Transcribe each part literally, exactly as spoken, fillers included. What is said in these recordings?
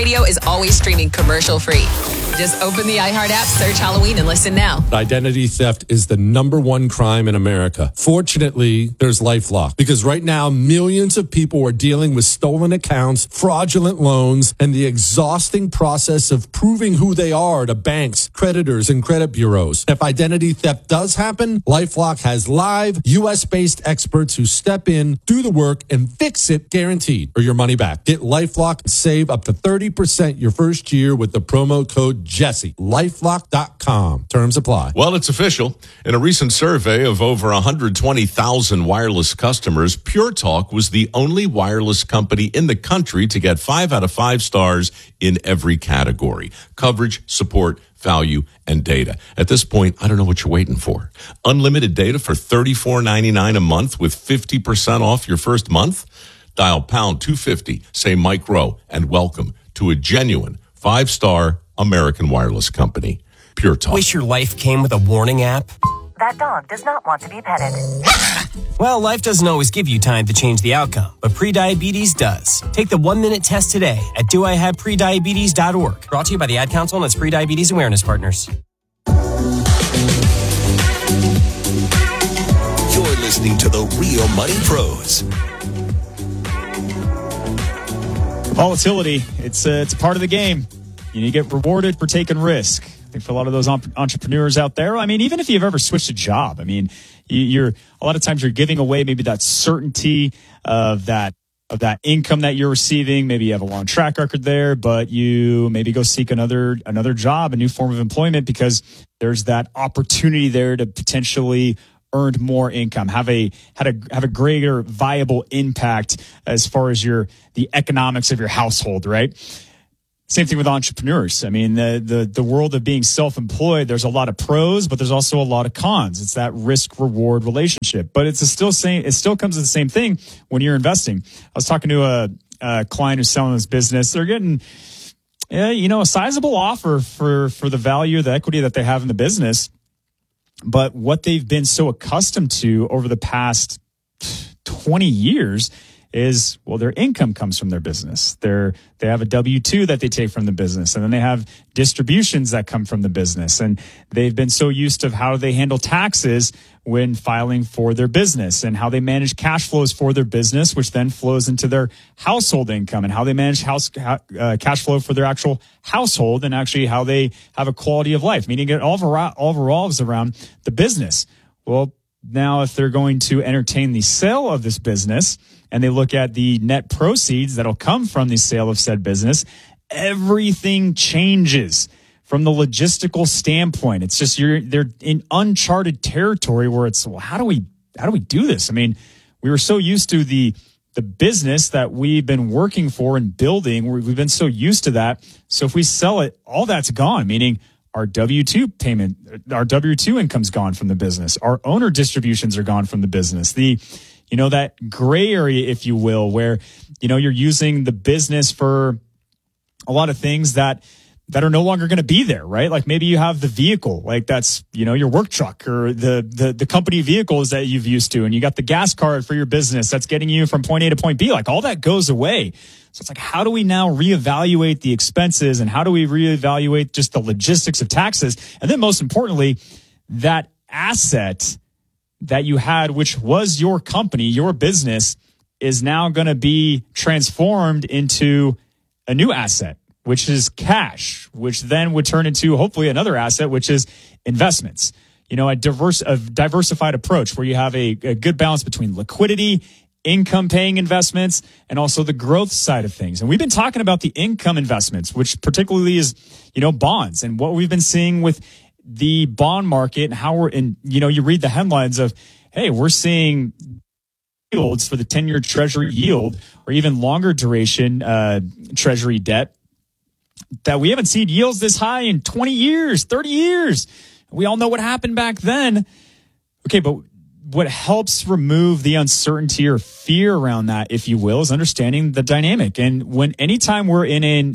Radio is always streaming commercial free. Just open the iHeart app, search Halloween, and listen now. Identity theft is the number one crime in America. Fortunately, there's LifeLock, because right now millions of people are dealing with stolen accounts, fraudulent loans, and the exhausting process of proving who they are to banks, creditors, and credit bureaus. If identity theft does happen, LifeLock has live U S-based experts who step in, do the work, and fix it guaranteed, or your money back. Get LifeLock and save up to thirty percent your first year with the promo code Jesse. LifeLock dot com. Terms apply. Well, it's official. In a recent survey of over one hundred twenty thousand wireless customers, Pure Talk was the only wireless company in the country to get five out of five stars in every category: coverage, support, value, and data. At this point, I don't know what you're waiting for. Unlimited data for thirty-four ninety-nine a month with fifty percent off your first month? Dial pound two fifty, say Mike Rowe, and welcome to a genuine five-star American wireless company. Pure Talk. Wish your life came with a warning app? That dog does not want to be petted. Well, life doesn't always give you time to change the outcome, but prediabetes does. Take the one-minute test today at do I have prediabetes dot org. Brought to you by the Ad Council and its Prediabetes Awareness Partners. You're listening to the Real Money Pros. Volatility, it's a, it's a part of the game. You get rewarded for taking risk. I think for a lot of those entrepreneurs out there, I mean, even if you've ever switched a job, I mean, you're a lot of times you're giving away maybe that certainty of that of that income that you're receiving. Maybe you have a long track record there, but you maybe go seek another another job, a new form of employment, because there's that opportunity there to potentially earn more income, have a had a have a greater viable impact as far as your the economics of your household, right? Same thing with entrepreneurs. I mean, the, the, the world of being self-employed, there's a lot of pros, but there's also a lot of cons. It's that risk-reward relationship. But it's a still same, it still comes to the same thing when you're investing. I was talking to a, a client who's selling this business. They're getting, yeah, you know, a sizable offer for, for the value, the equity that they have in the business. But what they've been so accustomed to over the past twenty years is, well, their income comes from their business. They're, they have a W two that they take from the business, and then they have distributions that come from the business. And they've been so used to how they handle taxes when filing for their business, and how they manage cash flows for their business, which then flows into their household income, and how they manage house uh, cash flow for their actual household, and actually how they have a quality of life, meaning it all, revol- all revolves around the business. Well, now if they're going to entertain the sale of this business, and they look at the net proceeds that'll come from the sale of said business, everything changes from the logistical standpoint. It's just you're they're in uncharted territory where it's, well, how do we how do we do this? I mean, we were so used to the the business that we've been working for and building. We've been so used to that. So if we sell it, all that's gone, meaning our W two payment, our W two income's gone from the business. Our owner distributions are gone from the business. The You know, that gray area, if you will, where, you know, you're using the business for a lot of things that that are no longer going to be there, right? Like maybe you have the vehicle, like that's, you know, your work truck, or the, the, the company vehicles that you've used to, and you got the gas card for your business that's getting you from point A to point B. Like all that goes away. So it's like, how do we now reevaluate the expenses, and how do we reevaluate just the logistics of taxes? And then most importantly, that asset that you had, which was your company, your business, is now going to be transformed into a new asset, which is cash, which then would turn into hopefully another asset, which is investments. You know, a diverse, a diversified approach where you have a, a good balance between liquidity, income paying investments, and also the growth side of things. And we've been talking about the income investments, which particularly is, you know, bonds, and what we've been seeing with the bond market, and how we're in, you know, you read the headlines of, hey, we're seeing yields for the ten-year treasury yield, or even longer duration uh, treasury debt, that we haven't seen yields this high in twenty years, thirty years. We all know what happened back then. Okay, but what helps remove the uncertainty or fear around that, if you will, is understanding the dynamic. And when anytime we're in an,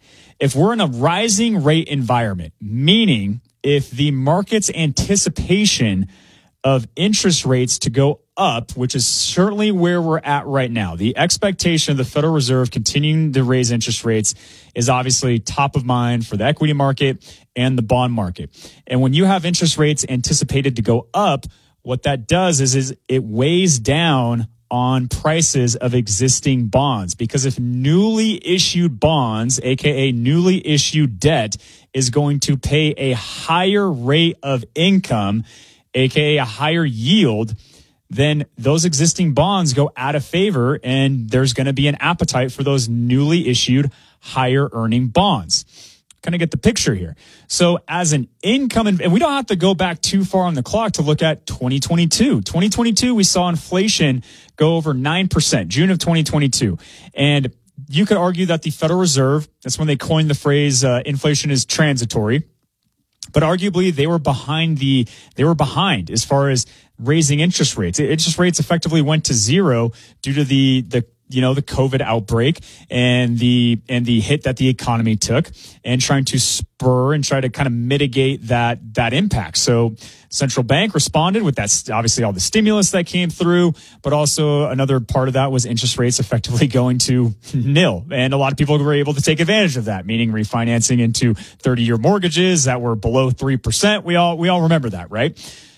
if we're in a rising rate environment, meaning if the market's anticipation of interest rates to go up, which is certainly where we're at right now, the expectation of the Federal Reserve continuing to raise interest rates is obviously top of mind for the equity market and the bond market. And when you have interest rates anticipated to go up, what that does is, is it weighs down on prices of existing bonds, because if newly issued bonds, aka newly issued debt, is going to pay a higher rate of income, aka a higher yield, then those existing bonds go out of favor, and there's going to be an appetite for those newly issued higher earning bonds. Kind of get the picture here. So as an income, and we don't have to go back too far on the clock to look at twenty twenty-two. twenty twenty-two, we saw inflation go over nine percent, June of twenty twenty-two. And you could argue that the Federal Reserve, that's when they coined the phrase uh, inflation is transitory. But arguably they were behind the, they were behind as far as raising interest rates. Interest rates effectively went to zero due to the, the, you know, the COVID outbreak and the, and the hit that the economy took, and trying to spur and try to kind of mitigate that, that impact. So central bank responded with that, obviously all the stimulus that came through, but also another part of that was interest rates effectively going to nil. And a lot of people were able to take advantage of that, meaning refinancing into thirty year mortgages that were below three percent. We all, we all remember that, right?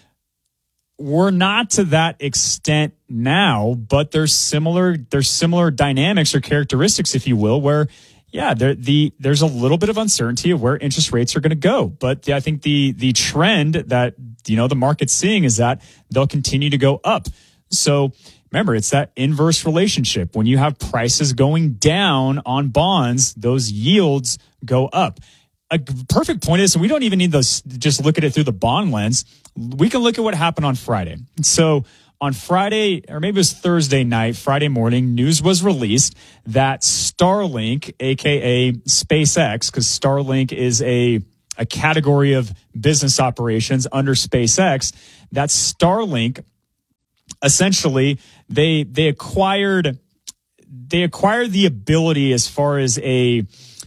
We're not to that extent now, but there's similar, there's similar dynamics or characteristics, if you will, where, yeah, there, the, there's a little bit of uncertainty of where interest rates are going to go. But the, I think the, the trend that, you know, the market's seeing is that they'll continue to go up. So remember, it's that inverse relationship. When you have prices going down on bonds, those yields go up. A perfect point is, so we don't even need to just look at it through the bond lens. We can look at what happened on Friday. So on Friday, or maybe it was Thursday night, Friday morning, news was released that Starlink, aka SpaceX, because Starlink is a, a category of business operations under SpaceX, that Starlink, essentially, they they acquired they acquired the ability as far as a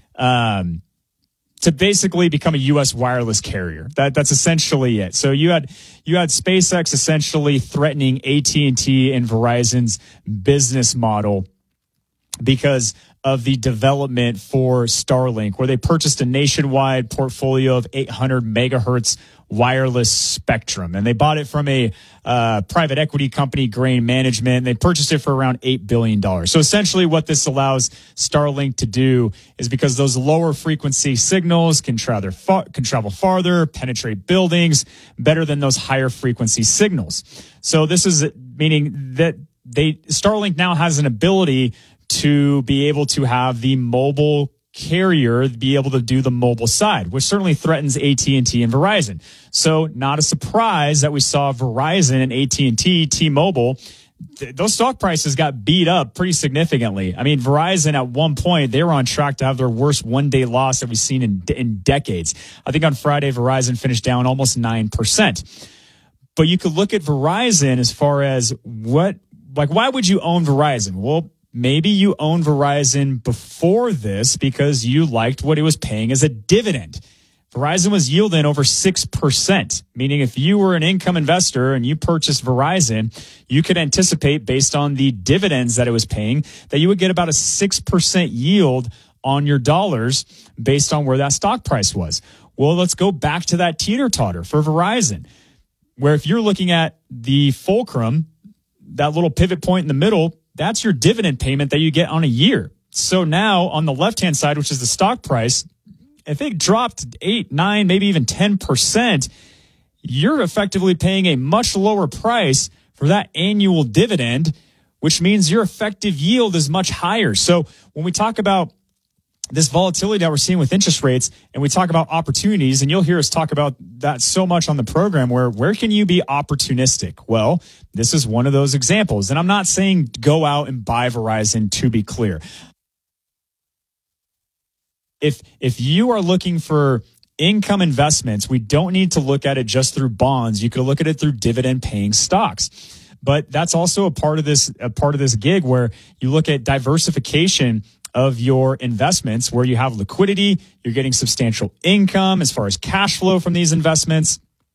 um to basically become a U S wireless carrier. That that's essentially it. So you had you had SpaceX essentially threatening A T and T and Verizon's business model because of the development for Starlink, where they purchased a nationwide portfolio of eight hundred megahertz wireless spectrum. And they bought it from a uh, private equity company, Grain Management. They purchased it for around eight billion dollars. So essentially what this allows Starlink to do is, because those lower frequency signals can travel, far, can travel farther, penetrate buildings better than those higher frequency signals. So this is meaning that they Starlink now has an ability to be able to have the mobile carrier be able to do the mobile side, which certainly threatens A T and T and Verizon. So not a surprise that we saw Verizon and A T and T, T-Mobile, th- those stock prices got beat up pretty significantly. I mean, Verizon at one point, they were on track to have their worst one-day loss that we've seen in, in decades. I think on Friday, Verizon finished down almost nine percent. But you could look at Verizon as far as what, like, why would you own Verizon? Well, maybe you owned Verizon before this because you liked what it was paying as a dividend. Verizon was yielding over six percent, meaning if you were an income investor and you purchased Verizon, you could anticipate, based on the dividends that it was paying, that you would get about a six percent yield on your dollars based on where that stock price was. Well, let's go back to that teeter-totter for Verizon, where if you're looking at the fulcrum, that little pivot point in the middle, that's your dividend payment that you get on a year. So now on the left-hand side, which is the stock price, if it dropped eight, nine, maybe even ten percent, you're effectively paying a much lower price for that annual dividend, which means your effective yield is much higher. So when we talk about this volatility that we're seeing with interest rates, and we talk about opportunities, and you'll hear us talk about that so much on the program, where where can you be opportunistic? Well, this is one of those examples. And I'm not saying go out and buy Verizon, to be clear. If if you are looking for income investments, we don't need to look at it just through bonds. You could look at it through dividend paying stocks. But that's also a part of this a part of this gig, where you look at diversification of your investments, where you have liquidity, you're getting substantial income as far as cash flow from these investments.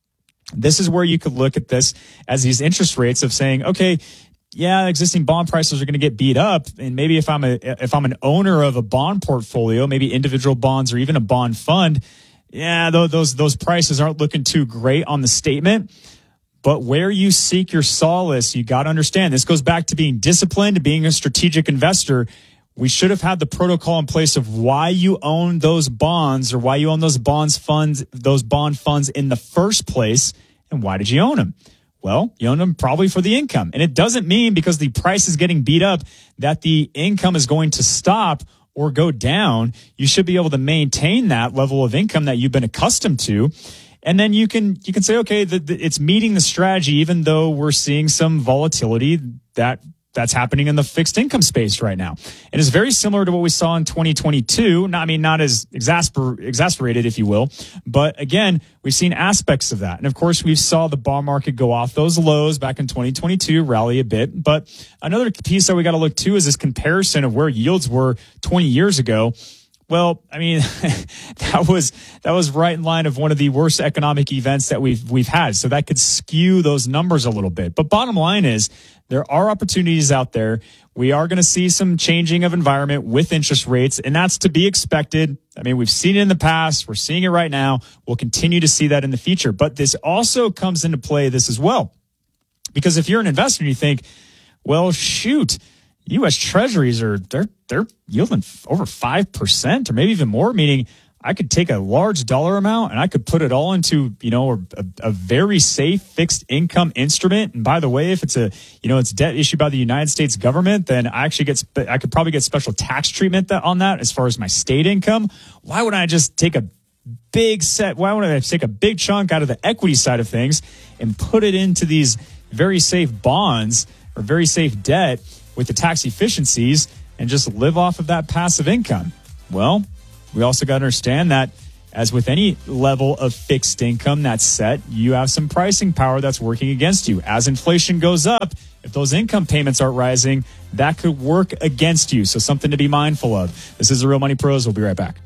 This is where you could look at this as these interest rates of saying, okay, yeah, existing bond prices are going to get beat up. And maybe if I'm a, if I'm an owner of a bond portfolio, maybe individual bonds or even a bond fund, yeah, those, those prices aren't looking too great on the statement. But where you seek your solace, you got to understand this goes back to being disciplined, to being a strategic investor. We should have had the protocol in place of why you own those bonds or why you own those bonds funds, those bond funds in the first place. And why did you own them? Well, you own them probably for the income. And it doesn't mean because the price is getting beat up that the income is going to stop or go down. You should be able to maintain that level of income that you've been accustomed to. And then you can, you can say, okay, the, the, it's meeting the strategy, even though we're seeing some volatility that that's happening in the fixed income space right now. And it's very similar to what we saw in twenty twenty-two. Not, I mean, not as exasper, exasperated, if you will. But again, we've seen aspects of that. And of course, we saw the bond market go off those lows back in twenty twenty-two, rally a bit. But another piece that we got to look to is this comparison of where yields were twenty years ago. Well, I mean, that was that was right in line of one of the worst economic events that we've we've had. So that could skew those numbers a little bit. But bottom line is there are opportunities out there. We are going to see some changing of environment with interest rates, and that's to be expected. I mean, we've seen it in the past. We're seeing it right now. We'll continue to see that in the future. But this also comes into play this as well. Because if you're an investor and you think, well, shoot, U S Treasuries are they're they're yielding over five percent or maybe even more, meaning I could take a large dollar amount and I could put it all into, you know, a, a very safe fixed income instrument. And by the way, if it's a, you know, it's debt issued by the United States government, then I actually get, I could probably get special tax treatment that, on that as far as my state income. Why would I just take a big set? Why would I take a big chunk out of the equity side of things and put it into these very safe bonds or very safe debt with the tax efficiencies and just live off of that passive income? Well, we also got to understand that as with any level of fixed income that's set, you have some pricing power that's working against you. As inflation goes up, if those income payments aren't rising, that could work against you. So something to be mindful of. This is the Real Money Pros. We'll be right back.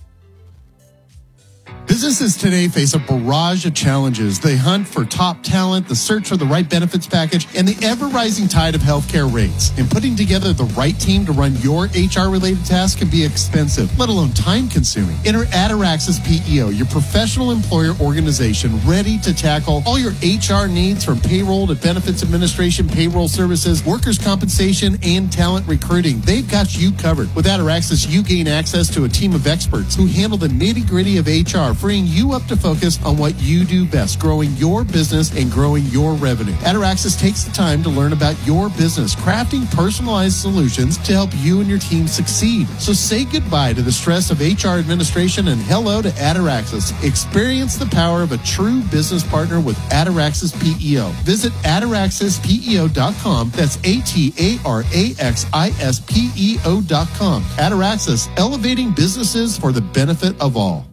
Businesses today face a barrage of challenges. They hunt for top talent, the search for the right benefits package, and the ever-rising tide of healthcare rates. And putting together the right team to run your H R-related tasks can be expensive, let alone time-consuming. Enter Ataraxis P E O, your professional employer organization ready to tackle all your H R needs from payroll to benefits administration, payroll services, workers' compensation, and talent recruiting. They've got you covered. With Ataraxis, you gain access to a team of experts who handle the nitty-gritty of H R, freeing you up to focus on what you do best, growing your business and growing your revenue. Ataraxis takes the time to learn about your business, crafting personalized solutions to help you and your team succeed. So say goodbye to the stress of H R administration and hello to Ataraxis. Experience the power of a true business partner with Ataraxis P E O. Visit ataraxis P E O dot com. That's A T A R A X I S P E O dot com. Ataraxis, elevating businesses for the benefit of all.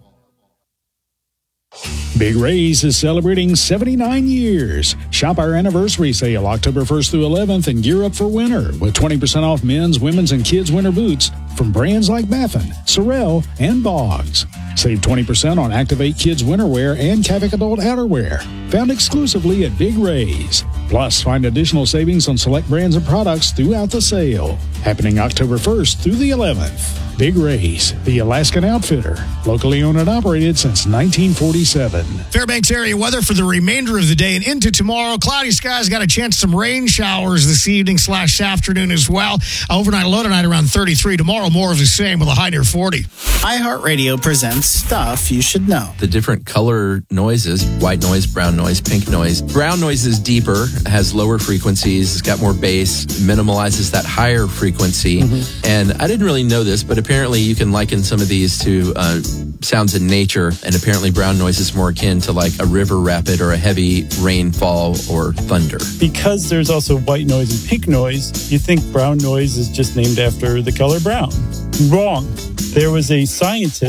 Big Ray's is celebrating seventy-nine years. Shop our anniversary sale October first through eleventh and gear up for winter with twenty percent off men's, women's, and kids' winter boots from brands like Baffin, Sorel, and Boggs. Save twenty percent on Activate Kids winter wear and Kavik adult outerwear. Found exclusively at Big Ray's. Plus, find additional savings on select brands and products throughout the sale. Happening October first through the eleventh. Big Ray's, the Alaskan Outfitter. Locally owned and operated since nineteen forty-seven. Fairbanks area weather for the remainder of the day and into tomorrow. Cloudy skies, got a chance some rain showers this evening slash afternoon as well. Overnight low tonight around thirty-three. Tomorrow more of the same with a high near forty. iHeartRadio presents Stuff You Should Know. The different color noises, white noise, brown noise, pink noise. Brown noise is deeper, has lower frequencies, it's got more bass, minimalizes that higher frequency. Mm-hmm. And I didn't really know this, but apparently you can liken some of these to uh, sounds in nature, and apparently brown noise is more akin to like a river rapid or a heavy rainfall or thunder. Because there's also white noise and pink noise, you think brown noise is just named after the color brown. Wrong. There was a scientist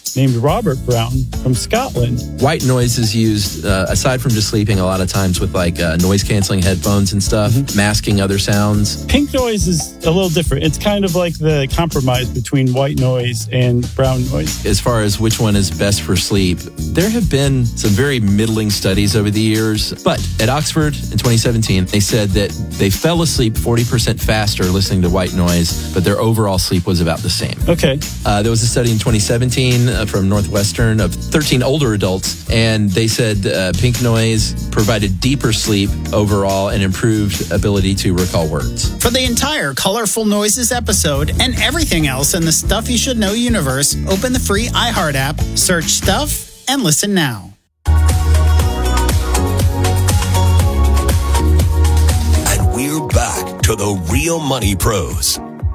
named Robert Brown from Scotland. White noise is used, uh, aside from just sleeping, a lot of times with like uh, noise-canceling headphones and stuff, mm-hmm. masking other sounds. Pink noise is a little different. It's kind of like the compromise between white noise and brown noise. As far as which one is best for sleep, there have been some very middling studies over the years, but at Oxford in twenty seventeen, they said that they fell asleep forty percent faster listening to white noise, but their overall sleep was about the same. Okay. Uh, there was a study in twenty seventeen uh, from Northwestern of thirteen older adults, and they said uh, pink noise provided deeper sleep overall and improved ability to recall words. For the entire Colorful Noises episode and everything else in the Stuff You Should Know universe, open the free iHeart app, search Stuff, and listen now. And we're back to the Real Money Pros.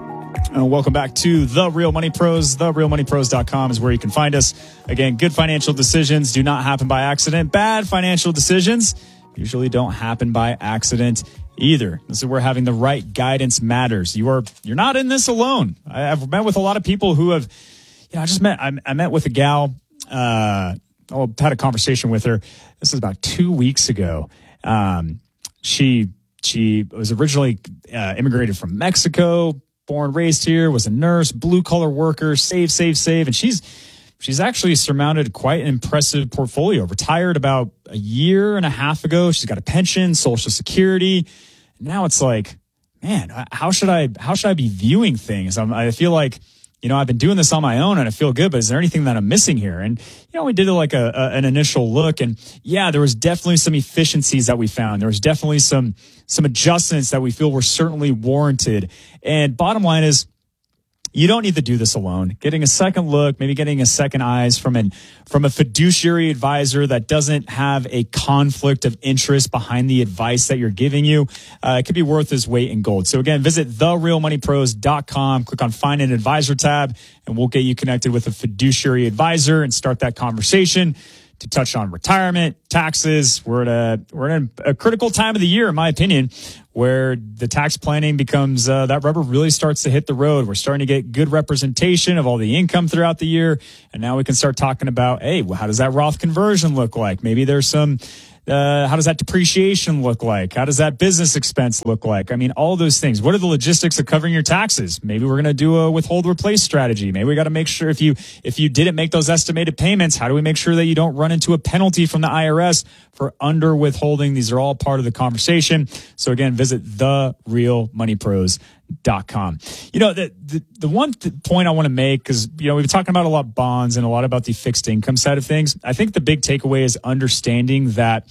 Uh, welcome back to The Real Money Pros. the real money pros dot com is where you can find us. Again, good financial decisions do not happen by accident. Bad financial decisions usually don't happen by accident either. This is where having the right guidance matters. You are, you're not in this alone. I, I've met with a lot of people who have, you know, I just met, I, I met with a gal, uh, oh, had a conversation with her. This was about two weeks ago. Um, she, she was originally uh, immigrated from Mexico, born, raised here, was a nurse, blue collar worker, save, save, save. And she's, she's actually surmounted quite an impressive portfolio. Retired about a year and a half ago. She's got a pension, Social Security. Now it's like, man, how should I, how should I be viewing things? I'm, I feel like, you know, I've been doing this on my own and I feel good, but is there anything that I'm missing here? And, you know, we did like a, a an initial look, and yeah, there was definitely some efficiencies that we found. There was definitely some, some adjustments that we feel were certainly warranted. And bottom line is, you don't need to do this alone. Getting a second look, maybe getting a second eyes from an from a fiduciary advisor that doesn't have a conflict of interest behind the advice that you're giving you, uh, it could be worth its weight in gold. So again, visit the real money pros dot com, click on Find an Advisor tab, and we'll get you connected with a fiduciary advisor and start that conversation to touch on retirement, taxes. We're at a we're in a critical time of the year, in my opinion, where the tax planning becomes uh, that rubber really starts to hit the road. We're starting to get good representation of all the income throughout the year, and now we can start talking about, hey, well, how does that Roth conversion look like? Maybe there's some. Uh, how does that depreciation look like? How does that business expense look like? I mean, all those things. What are the logistics of covering your taxes? Maybe we're going to do a withhold replace strategy. Maybe we got to make sure if you, if you didn't make those estimated payments, how do we make sure that you don't run into a penalty from the I R S for under withholding? These are all part of the conversation. So again, visit the real money pros dot com. You know, the, the, the one th- point I want to make, because, you know, we've been talking about a lot of bonds and a lot about the fixed income side of things. I think the big takeaway is understanding that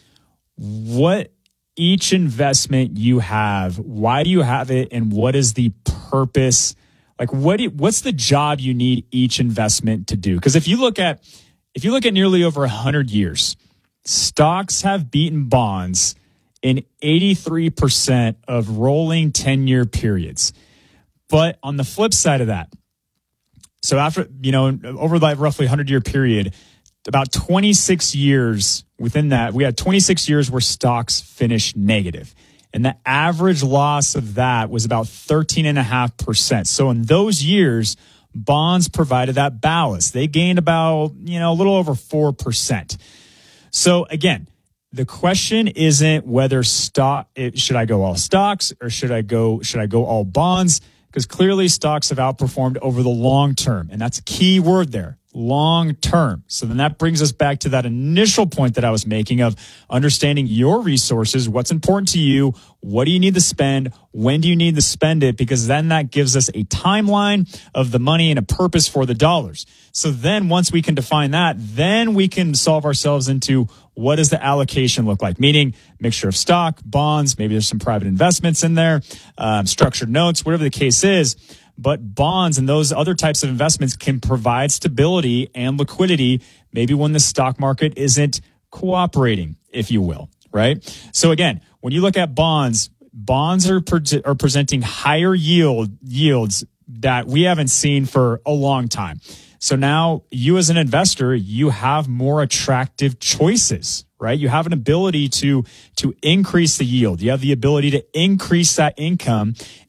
what each investment you have, why do you have it, and what is the purpose? Like, what do you, what's the job you need each investment to do? Because if you look at, if you look at nearly over a hundred years, stocks have beaten bonds in eighty-three percent of rolling ten-year periods. But on the flip side of that, so after, you know, over that roughly hundred-year period, about twenty-six years within that, we had twenty-six years where stocks finished negative. And the average loss of that was about thirteen point five percent. So in those years, bonds provided that ballast. They gained about, you know, a little over four percent. So again, the question isn't whether stock, should I go all stocks or should I go, should I go all bonds? Because clearly stocks have outperformed over the long term. And that's a key word there, long term. So then that brings us back to that initial point that I was making of understanding your resources, what's important to you, what do you need to spend, when do you need to spend it? Because then that gives us a timeline of the money and a purpose for the dollars. So then once we can define that, then we can solve ourselves into what does the allocation look like? Meaning mixture of stock, bonds, maybe there's some private investments in there, um, structured notes, whatever the case is. But bonds and those other types of investments can provide stability and liquidity, maybe when the stock market isn't cooperating, if you will, right? So again, when you look at bonds, bonds are pre- are presenting higher yield yields that we haven't seen for a long time. So now you as an investor, you have more attractive choices, right? You have an ability to, to increase the yield. You have the ability to increase that income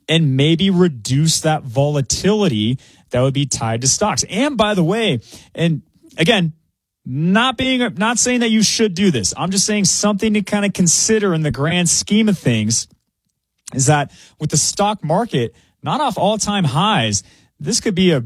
and maybe reduce that volatility that would be tied to stocks. And by the way, and again, not being, not saying that you should do this. I'm just saying something to kind of consider in the grand scheme of things is that with the stock market not off all-time highs, this could be a,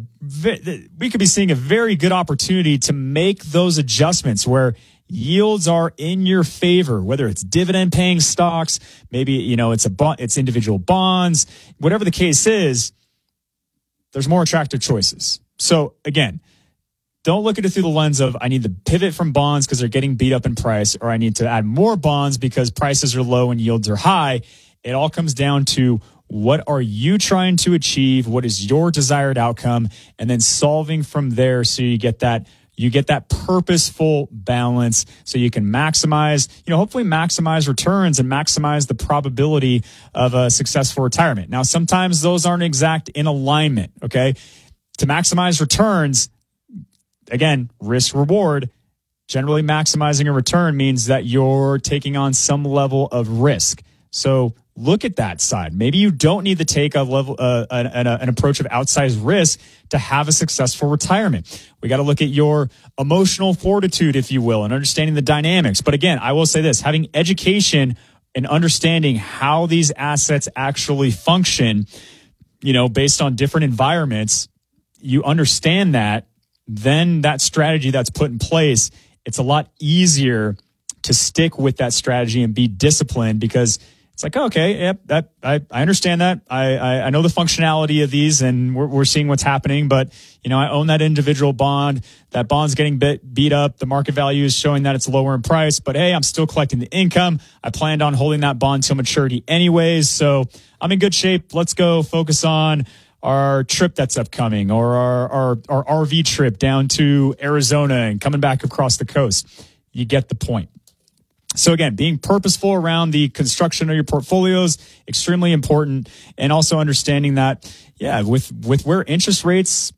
we could be seeing a very good opportunity to make those adjustments where yields are in your favor, whether it's dividend paying stocks, maybe, you know, it's a bond, it's individual bonds, whatever the case is, there's more attractive choices. So again, don't look at it through the lens of I need to pivot from bonds because they're getting beat up in price, or I need to add more bonds because prices are low and yields are high. It all comes down to what are you trying to achieve? What is your desired outcome? And then solving from there so you get that you get that purposeful balance so you can maximize, you know, hopefully maximize returns and maximize the probability of a successful retirement. Now, sometimes those aren't exact in alignment, okay? To maximize returns, again, risk reward, generally maximizing a return means that you're taking on some level of risk. So look at that side. Maybe you don't need to take a level, uh, an, an, an approach of outsized risk to have a successful retirement. We got to look at your emotional fortitude, if you will, and understanding the dynamics. But again, I will say this, having education and understanding how these assets actually function, you know, based on different environments, you understand that, then that strategy that's put in place, it's a lot easier to stick with that strategy and be disciplined because it's like, okay, yep, that I, I understand that. I, I, I know the functionality of these and we're, we're seeing what's happening, but you know, I own that individual bond. That bond's getting bit, beat up. The market value is showing that it's lower in price, but hey, I'm still collecting the income. I planned on holding that bond till maturity anyways. So I'm in good shape. Let's go focus on our trip that's upcoming or our, our, our R V trip down to Arizona and coming back across the coast. You get the point. So again, being purposeful around the construction of your portfolios, extremely important. And also understanding that, yeah, with, with where interest rates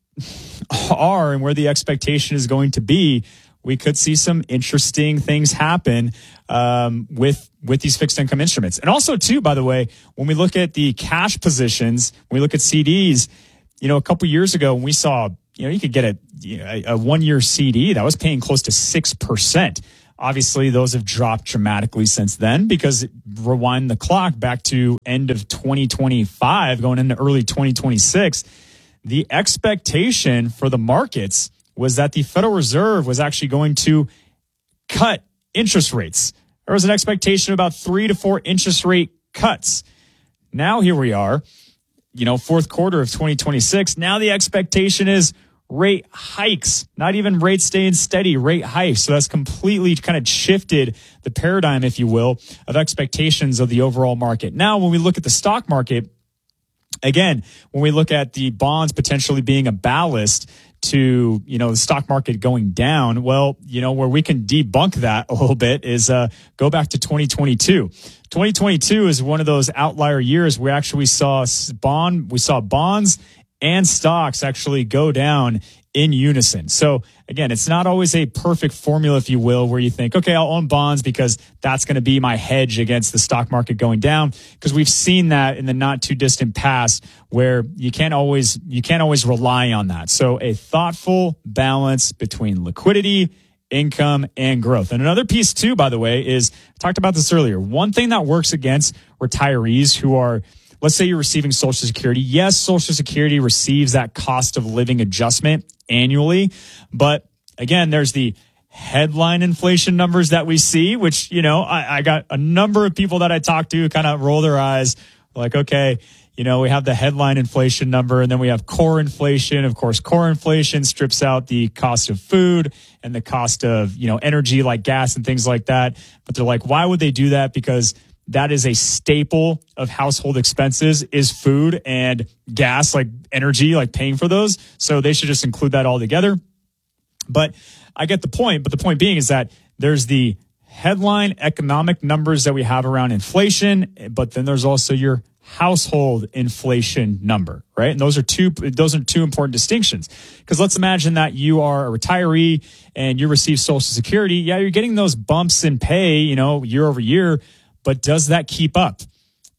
are and where the expectation is going to be, we could see some interesting things happen um, with with these fixed income instruments. And also, too, by the way, when we look at the cash positions, when we look at C Ds, you know, a couple years ago, when we saw, you know, you could get a, you know, a, a one-year C D that was paying close to six percent. Obviously, those have dropped dramatically since then because rewind the clock back to end of twenty twenty-five, going into early twenty twenty-six, the expectation for the markets was that the Federal Reserve was actually going to cut interest rates. There was an expectation of about three to four interest rate cuts. Now here we are, you know, fourth quarter of twenty twenty-six. Now the expectation is rate hikes, not even rates staying steady, rate hikes. So that's completely kind of shifted the paradigm, if you will, of expectations of the overall market. Now, when we look at the stock market, again, when we look at the bonds potentially being a ballast to, you know, the stock market going down, well, you know, where we can debunk that a little bit is uh, go back to twenty twenty-two. twenty twenty-two is one of those outlier years where actually we saw bond, we saw bonds and stocks actually go down in unison. So again, it's not always a perfect formula, if you will, where you think, okay, I'll own bonds because that's going to be my hedge against the stock market going down. Because we've seen that in the not too distant past where you can't always, you can't always rely on that. So a thoughtful balance between liquidity, income, and growth. And another piece too, by the way, is I talked about this earlier. One thing that works against retirees who are, let's say you're receiving Social Security. Yes, Social Security receives that cost of living adjustment annually. But again, there's the headline inflation numbers that we see, which, you know, I, I got a number of people that I talked to kind of roll their eyes like, okay, you know, we have the headline inflation number and then we have core inflation. Of course, core inflation strips out the cost of food and the cost of, you know, energy like gas and things like that. But they're like, why would they do that? Because that is a staple of household expenses is food and gas, like energy, like paying for those. So they should just include that all together. But I get the point. But the point being is that there's the headline economic numbers that we have around inflation, but then there's also your household inflation number, right? And those are two, those are two important distinctions. Because let's imagine that you are a retiree and you receive Social Security. Yeah, you're getting those bumps in pay, you know, year over year. But does that keep up?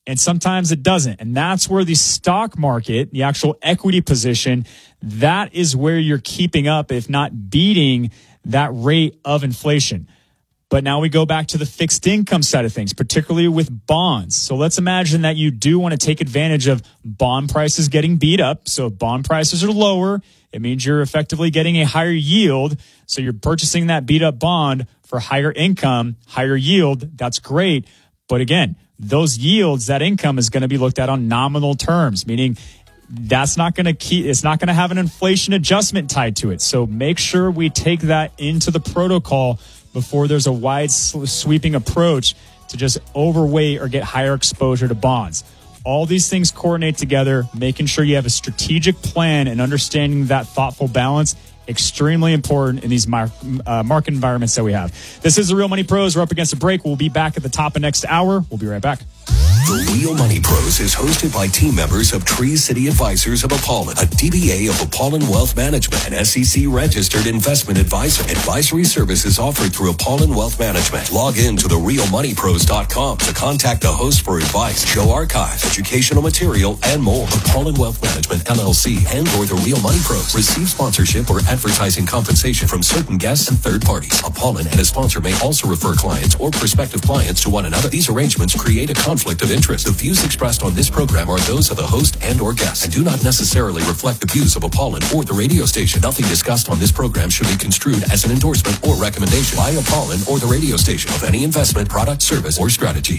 and sometimes it doesn't. And that's where the stock market, the actual equity position, that is where you're keeping up, if not beating, that rate of inflation. But now we go back to the fixed income side of things, particularly with bonds. So let's imagine that you do want to take advantage of bond prices getting beat up. So if bond prices are lower, it means you're effectively getting a higher yield. So you're purchasing that beat up bond for higher income, higher yield. That's great. But again, those yields, that income is going to be looked at on nominal terms, meaning that's not going to keep, it's not going to have an inflation adjustment tied to it. So make sure we take that into the protocol before there's a wide sweeping approach to just overweight or get higher exposure to bonds. All these things coordinate together, making sure you have a strategic plan and understanding that thoughtful balance. Extremely important in these mar- uh, market environments that we have. This is the Real Money Pros. We're up against a break. We'll be back at the top of next hour. We'll be right back. The Real Money Pros is hosted by team members of Tree City Advisors of Apollon, a D B A of Apollon Wealth Management, an S E C-registered investment advisor. Advisory services offered through Apollon Wealth Management. Log in to the real money pros dot com to contact the host for advice, show archives, educational material, and more. Apollon Wealth Management, L L C, and or the Real Money Pros receive sponsorship or advertising compensation from certain guests and third parties. Apollon and a sponsor may also refer clients or prospective clients to one another. These arrangements create a conflict of interest. The views expressed on this program are those of the host and or guest and do not necessarily reflect the views of Apollon or the radio station. Nothing discussed on this program should be construed as an endorsement or recommendation by Apollon or the radio station of any investment, product, service, or strategy.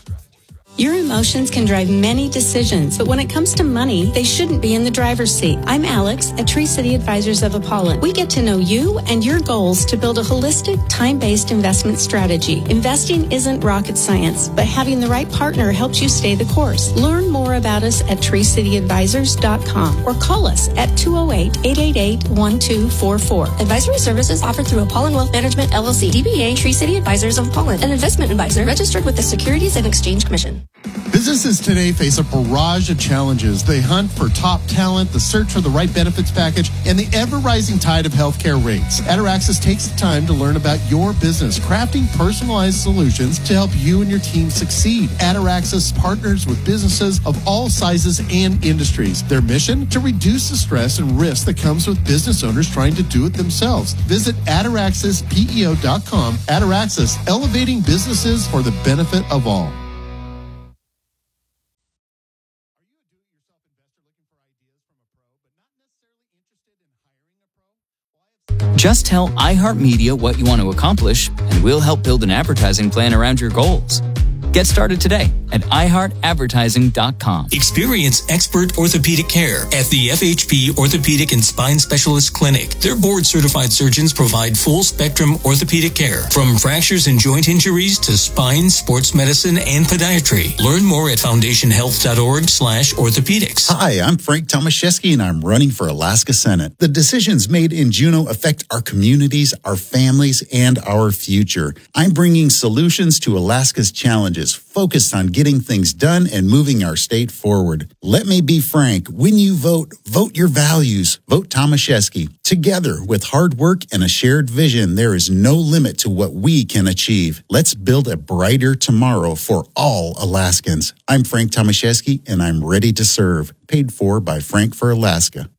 Your emotions can drive many decisions, but when it comes to money, they shouldn't be in the driver's seat. I'm Alex at Tree City Advisors of Apollon. We get to know you and your goals to build a holistic, time-based investment strategy. Investing isn't rocket science, but having the right partner helps you stay the course. Learn more about us at tree city advisors dot com or call us at two oh eight, eight eight eight, one two four four. Advisory services offered through Apollon Wealth Management, L L C, D B A, Tree City Advisors of Apollon, an investment advisor registered with the Securities and Exchange Commission. Businesses today face a barrage of challenges. They hunt for top talent, the search for the right benefits package, and the ever-rising tide of healthcare rates. Ataraxis takes the time to learn about your business, crafting personalized solutions to help you and your team succeed. Ataraxis partners with businesses of all sizes and industries. Their mission? To reduce the stress and risk that comes with business owners trying to do it themselves. Visit ataraxis P E O dot com. Ataraxis, elevating businesses for the benefit of all. Just tell iHeartMedia what you want to accomplish, and we'll help build an advertising plan around your goals. Get started today at i heart advertising dot com. Experience expert orthopedic care at the F H P Orthopedic and Spine Specialist Clinic. Their board-certified surgeons provide full-spectrum orthopedic care, from fractures and joint injuries to spine, sports medicine, and podiatry. Learn more at foundation health dot org slash orthopedics. Hi, I'm Frank Tomaszewski, and I'm running for Alaska Senate. The decisions made in Juneau affect our communities, our families, and our future. I'm bringing solutions to Alaska's challenges, focused on getting things done and moving our state forward. Let me be frank. When you vote, vote your values. Vote Tomaszewski. Together, with hard work and a shared vision, there is no limit to what we can achieve. Let's build a brighter tomorrow for all Alaskans. I'm Frank Tomaszewski, and I'm ready to serve. Paid for by Frank for Alaska.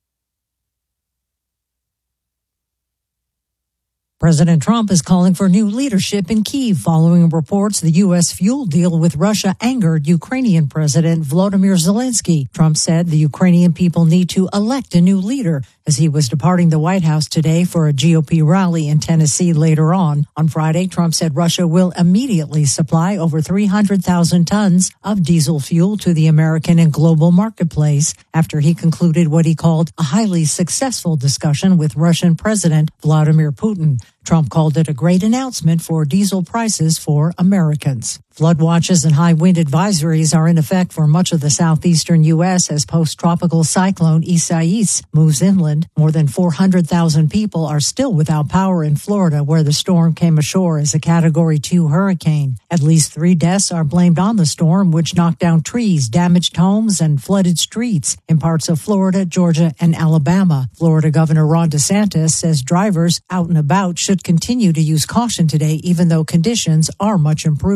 President Trump is calling for new leadership in Kyiv following reports the U S fuel deal with Russia angered Ukrainian President Volodymyr Zelensky. Trump said the Ukrainian people need to elect a new leader as he was departing the White House today for a G O P rally in Tennessee later on. On Friday, Trump said Russia will immediately supply over three hundred thousand tons of diesel fuel to the American and global marketplace after he concluded what he called a highly successful discussion with Russian President Vladimir Putin. Trump called it a great announcement for diesel prices for Americans. Flood watches and high wind advisories are in effect for much of the southeastern U S as post-tropical cyclone Isaias moves inland. More than four hundred thousand people are still without power in Florida, where the storm came ashore as a Category two hurricane. At least three deaths are blamed on the storm, which knocked down trees, damaged homes, and flooded streets in parts of Florida, Georgia, and Alabama. Florida Governor Ron DeSantis says drivers out and about should continue to use caution today, even though conditions are much improved.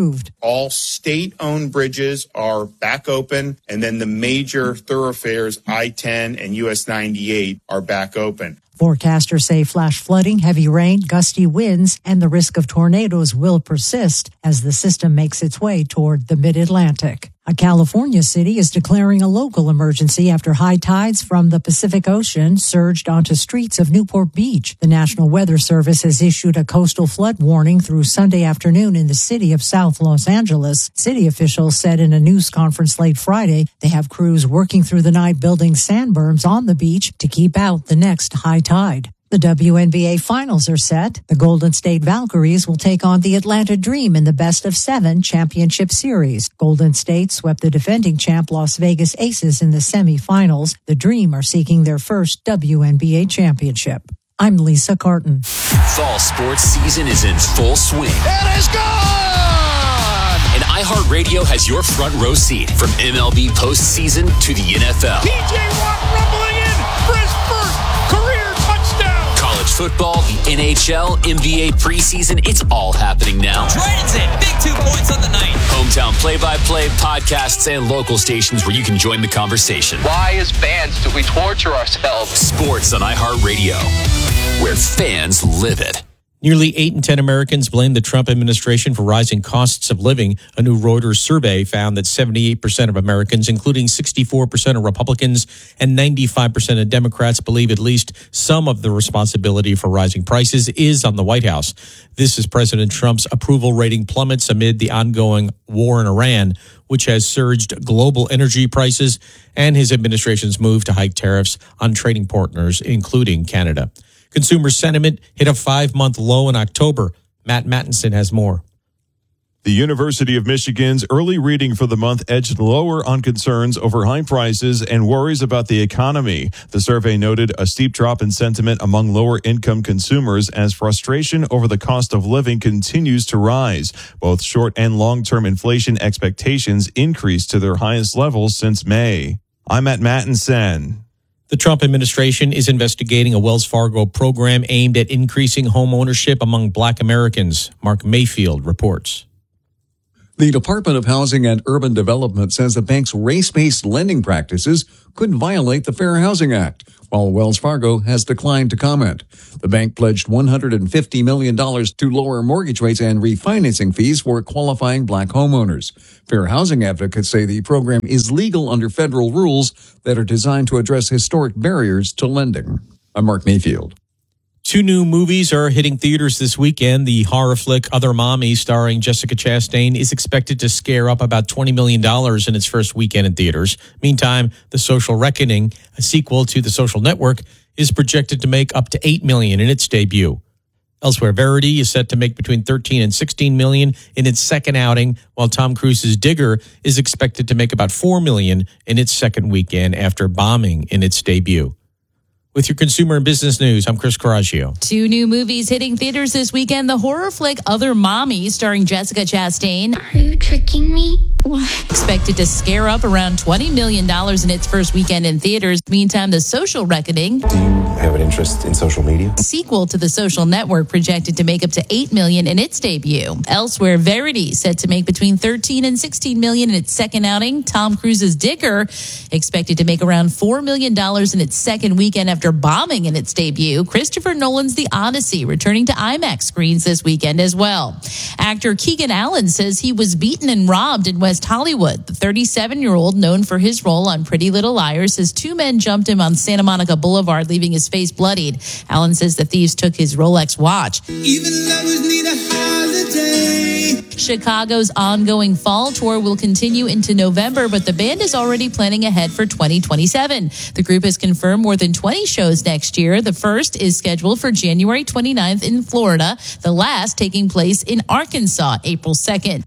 all state-owned bridges are back open, and then the major thoroughfares, I ten and U S ninety-eight, are back open. Forecasters say flash flooding, heavy rain, gusty winds, and the risk of tornadoes will persist as the system makes its way toward the mid-Atlantic. A California city is declaring a local emergency after high tides from the Pacific Ocean surged onto streets of Newport Beach. The National Weather Service has issued a coastal flood warning through Sunday afternoon in the city of South Los Angeles. City officials said in a news conference late Friday they have crews working through the night building sand berms on the beach to keep out the next high tide. The W N B A Finals are set. The Golden State Valkyries will take on the Atlanta Dream in the best of seven championship series. Golden State swept the defending champ Las Vegas Aces in the semifinals. The Dream are seeking their first W N B A championship. I'm Lisa Carton. Fall sports season is in full swing. It is gone! And iHeartRadio has your front row seat from M L B postseason to the N F L. P J Watt rumbling in for his first career touchdown. College football, the N H L, N B A preseason, it's all happening now. Transit, big two points on the night. Hometown play-by-play, podcasts, and local stations where you can join the conversation. Why, as fans, do we torture ourselves? Sports on iHeartRadio, where fans live it. Nearly eight in ten Americans blame the Trump administration for rising costs of living. A new Reuters survey found that seventy-eight percent of Americans, including sixty-four percent of Republicans and ninety-five percent of Democrats, believe at least some of the responsibility for rising prices is on the White House. This is President Trump's approval rating plummets amid the ongoing war in Iran, which has surged global energy prices, and his administration's move to hike tariffs on trading partners, including Canada. Consumer sentiment hit a five-month low in October. Matt Mattinson has more. The University of Michigan's early reading for the month edged lower on concerns over high prices and worries about the economy. The survey noted a steep drop in sentiment among lower-income consumers as frustration over the cost of living continues to rise. Both short- and long-term inflation expectations increased to their highest levels since May. I'm Matt Mattinson. The Trump administration is investigating a Wells Fargo program aimed at increasing home ownership among Black Americans. Mark Mayfield reports. The Department of Housing and Urban Development says the bank's race-based lending practices could violate the Fair Housing Act, while Wells Fargo has declined to comment. The bank pledged one hundred fifty million dollars to lower mortgage rates and refinancing fees for qualifying Black homeowners. Fair housing advocates say the program is legal under federal rules that are designed to address historic barriers to lending. I'm Mark Mayfield. Two new movies are hitting theaters this weekend. The horror flick Other Mommy, starring Jessica Chastain, is expected to scare up about twenty million dollars in its first weekend in theaters. Meantime, The Social Reckoning, a sequel to The Social Network, is projected to make up to eight million dollars in its debut. Elsewhere, Verity is set to make between thirteen and sixteen million dollars in its second outing, while Tom Cruise's Digger is expected to make about four million dollars in its second weekend after bombing in its debut. With your consumer and business news, I'm Chris Coraggio. Two new movies hitting theaters this weekend. The horror flick Other Mommy, starring Jessica Chastain. Are you tricking me? Expected to scare up around twenty million dollars in its first weekend in theaters. Meantime, The Social Reckoning. Do you have an interest in social media? Sequel to The Social Network, projected to make up to eight million dollars in its debut. Elsewhere, Verity, set to make between thirteen and sixteen million dollars in its second outing. Tom Cruise's Digger, expected to make around four million dollars in its second weekend after bombing in its debut. Christopher Nolan's The Odyssey, returning to IMAX screens this weekend as well. Actor Keegan Allen says he was beaten and robbed in West Hollywood. The thirty-seven-year-old, known for his role on Pretty Little Liars, says two men jumped him on Santa Monica Boulevard, leaving his face bloodied. Allen says the thieves took his Rolex watch. Even lovers need a holiday. Chicago's ongoing fall tour will continue into November, but the band is already planning ahead for twenty twenty-seven. The group has confirmed more than twenty shows next year. The first is scheduled for January twenty-ninth in Florida, the last taking place in Arkansas, April second.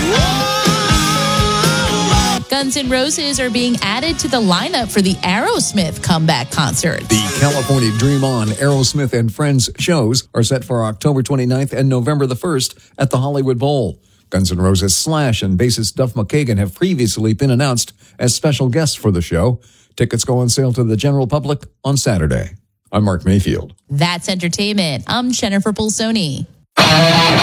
Guns N' Roses are being added to the lineup for the Aerosmith comeback concert. The California Dream On, Aerosmith and Friends shows are set for October twenty-ninth and November the first at the Hollywood Bowl. Guns N' Roses Slash and bassist Duff McKagan have previously been announced as special guests for the show. Tickets go on sale to the general public on Saturday. I'm Mark Mayfield. That's entertainment. I'm Jennifer Pulsoni.